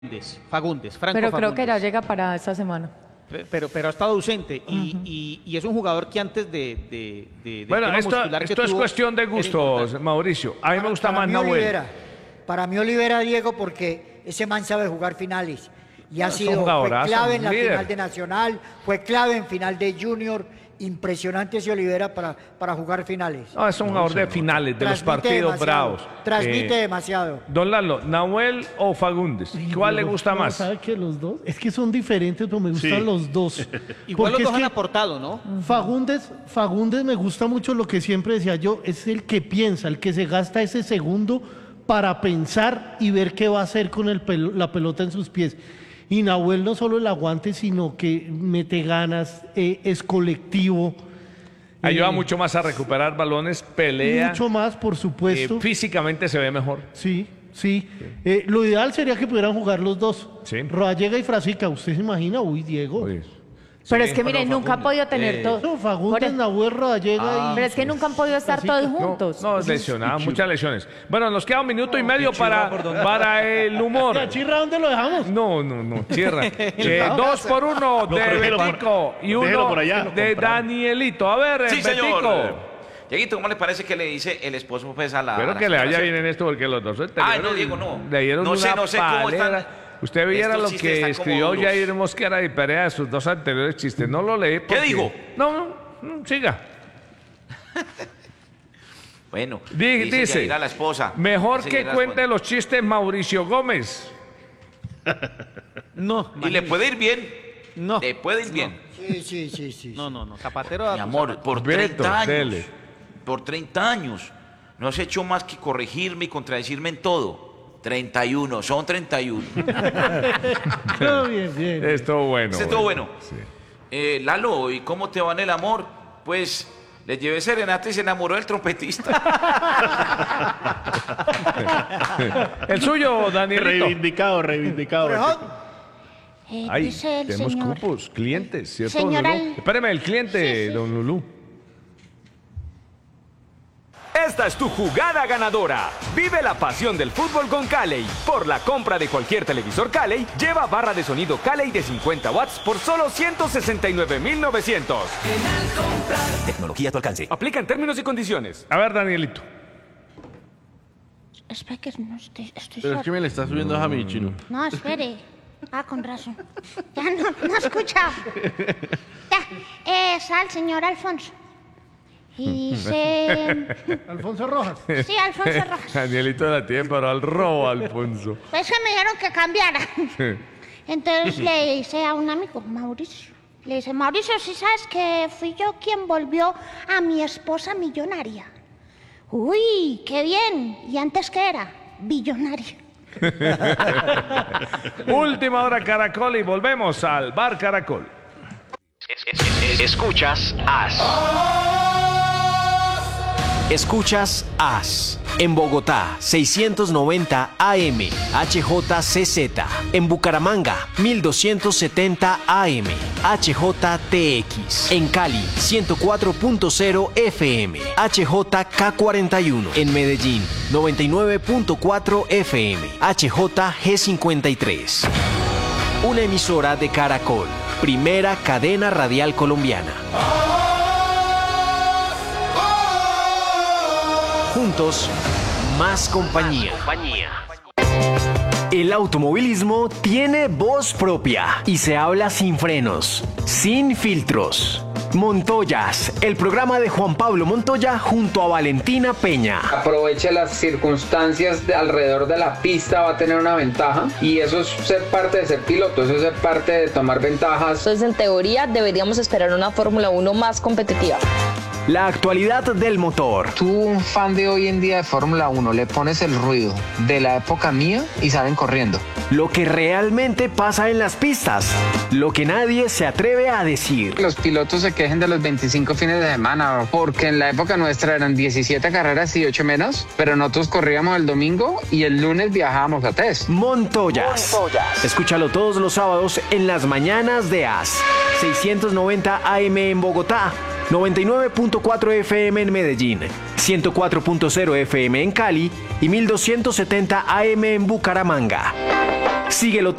Fagundes, Franco Pero creo Fagundes. que ya llega para esta semana. Pero ha estado ausente y es un jugador que antes del Bueno, tema muscular que esto es tuvo, cuestión de era gustos, importante. Mauricio. A mí me gusta más mí Nahuel. Olivera. Para mí Olivera, Diego, porque ese man sabe jugar finales. Y Es un fue jugadorazo, clave en la líder. final de Nacional, fue clave en final de Junior. Impresionante ese Olivera para jugar finales. No, es un jugador de finales, de los Transmite partidos demasiado, bravos. Transmite demasiado. Don Lalo, ¿Nahuel o Fagundes? ¿Cuál le gusta más? ¿Sabe que los dos? Es que son diferentes, pero me gustan los dos. Igual los Porque dos es han que aportado, ¿no? Fagundes me gusta mucho lo que siempre decía yo, es el que piensa, el que se gasta ese segundo para pensar y ver qué va a hacer con la pelota en sus pies. Y Nahuel no solo el aguante, sino que mete ganas, es colectivo. Ayuda mucho más a recuperar balones, pelea. Mucho más, por supuesto. Físicamente se ve mejor. Sí. Lo ideal sería que pudieran jugar los dos. Sí. Rodallega y Frasica, ¿usted se imagina? Uy, Diego. Pero es que, miren, nunca han podido tener todos. No, Fagundes, Nahuel, Rodallega y... Pero es que nunca han podido estar todos juntos. No, lesionados, muchas lesiones. Bueno, nos queda un minuto y medio para el humor. ¿Y a Chirra dónde lo dejamos? No, Chirra. 2 por 1 de Betico y uno de Danielito. A ver, Sí, Betico. señor. Dieguito, ¿cómo le parece que le dice el esposo pues a la... Espero a la que le señora? vaya bien en esto porque los dos Ay, no, Diego, no. le dieron No sé una cómo están. palera. Usted viera Estos lo chistes que están escribió como duros. Jair Mosquera y Perea de sus dos anteriores chistes. No lo leí porque... ¿Qué digo? No, siga. Bueno, Dice, Yair a la esposa. mejor Dice que Yair a la cuente esposa. los chistes Mauricio Gómez. No. Y le puede ir bien. No. Le puede ir bien. Sí. No. Zapatero. Mi amor, por Beto, 30 años. dele. Por 30 años. No has hecho más que corregirme y contradecirme en todo. 31, son 31. No, bien. Estuvo bueno. Ese estuvo bueno. Sí. Lalo, ¿y cómo te va en el amor? Pues le llevé serenata y se enamoró del trompetista. El suyo, Danielito. Reivindicado. Ay, Dice el tenemos señor. cupos, clientes, ¿cierto, Señora, don Lulú? Espéreme, el cliente, Sí. don Lulú. Esta es tu jugada ganadora. Vive la pasión del fútbol con Calley. Por la compra de cualquier televisor Calley, lleva barra de sonido Calley de 50 watts por solo 169,900. Tecnología a tu alcance. Aplica en términos y condiciones. A ver, Danielito. Espera que no estoy Pero es sordo. que me le estás subiendo a mí, chino. No, espere. Con razón. Ya no escuchaba. Ya, está el señor Alfonso. Y dice... Alfonso Rojas. Sí, Alfonso Rojas. Danielito la tiene para el robo, Alfonso. Pues que me dijeron que cambiara. Entonces le dice a un amigo, Mauricio. Le dice, Mauricio, ¿sí sabes que fui yo quien volvió a mi esposa millonaria? Uy, qué bien. ¿Y antes qué era? Billonaria. Última hora Caracol y volvemos al Bar Caracol. Escuchas AS. Escuchas AS. En Bogotá, 690 AM, HJCZ. En Bucaramanga, 1270 AM, HJTX. En Cali, 104.0 FM, HJK41. En Medellín, 99.4 FM, HJG53. Una emisora de Caracol, primera cadena radial colombiana. Juntos, más compañía. El automovilismo tiene voz propia y se habla sin frenos, sin filtros. Montoyas, el programa de Juan Pablo Montoya junto a Valentina Peña. Aproveche las circunstancias alrededor de la pista, va a tener una ventaja y eso es ser parte de ser piloto, eso es ser parte de tomar ventajas. Entonces, en teoría, deberíamos esperar una Fórmula 1 más competitiva. La actualidad del motor. Tú, un fan de hoy en día de Fórmula 1, le pones el ruido de la época mía y salen corriendo. Lo que realmente pasa en las pistas. Lo que nadie se atreve a decir. Los pilotos se quejen de los 25 fines de semana, porque en la época nuestra eran 17 carreras y 8 menos, pero nosotros corríamos el domingo y el lunes viajábamos a test. Montoyas. Escúchalo todos los sábados en las mañanas de AS. 690 AM en Bogotá 99.4 FM en Medellín, 104.0 FM en Cali y 1270 AM en Bucaramanga. Síguelo